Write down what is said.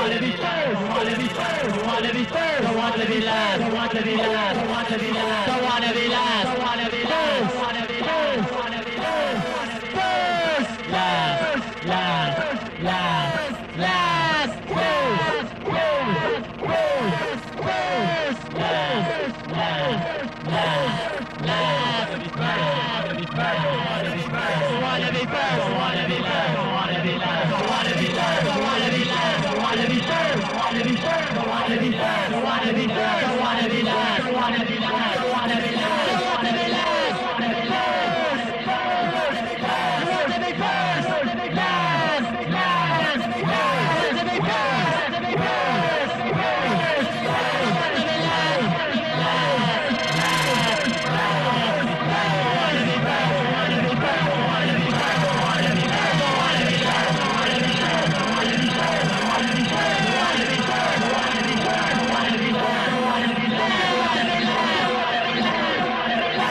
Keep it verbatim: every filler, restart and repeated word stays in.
want to be first, want to be first, want to be first, want to be last, want to be last, want to be last, want to be last.